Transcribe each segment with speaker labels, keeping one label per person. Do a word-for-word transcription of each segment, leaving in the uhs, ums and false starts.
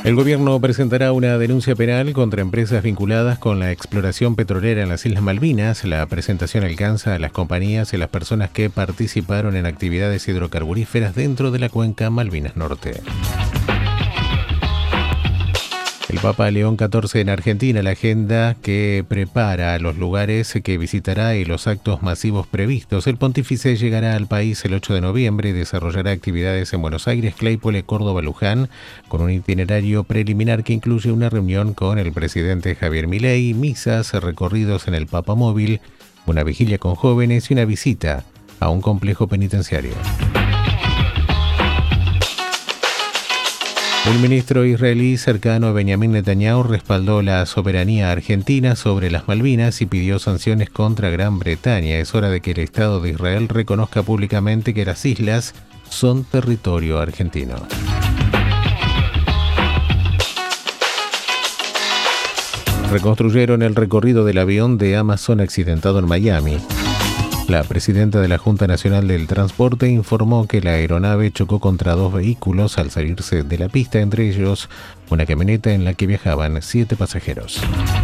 Speaker 1: El gobierno presentará una denuncia penal contra empresas vinculadas con la exploración petrolera en las Islas Malvinas. La presentación alcanza a las compañías y a las personas que participaron en actividades hidrocarburíferas dentro de la cuenca Malvinas Norte. El Papa León catorce en Argentina, la agenda que prepara los lugares que visitará y los actos masivos previstos. El pontífice llegará al país el ocho de noviembre y desarrollará actividades en Buenos Aires, Claypole, Córdoba, Luján, con un itinerario preliminar que incluye una reunión con el presidente Javier Milei, misas, recorridos en el Papa Móvil, una vigilia con jóvenes y una visita a un complejo penitenciario. El ministro israelí cercano a Benjamín Netanyahu respaldó la soberanía argentina sobre las Malvinas y pidió sanciones contra Gran Bretaña. Es hora de que el Estado de Israel reconozca públicamente que las islas son territorio argentino. Reconstruyeron el recorrido del avión de Amazon accidentado en Miami. La presidenta de la Junta Nacional del Transporte informó que la aeronave chocó contra dos vehículos al salirse de la pista, entre ellos una camioneta en la que viajaban siete pasajeros.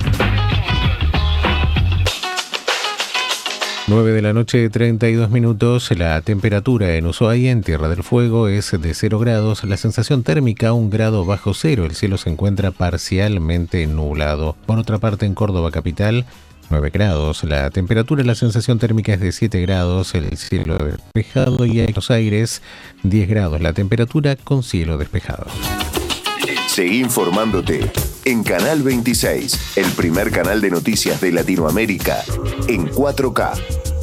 Speaker 1: nueve de la noche, treinta y dos minutos. La temperatura en Ushuaia, en Tierra del Fuego, es de cero grados. La sensación térmica un grado bajo cero. El cielo se encuentra parcialmente nublado. Por otra parte, en Córdoba capital, nueve grados. La temperatura, la sensación térmica es de siete grados. El cielo despejado. Y en Buenos Aires, diez grados. La temperatura con cielo despejado.
Speaker 2: Seguí informándote en Canal veintiséis, el primer canal de noticias de Latinoamérica en cuatro K.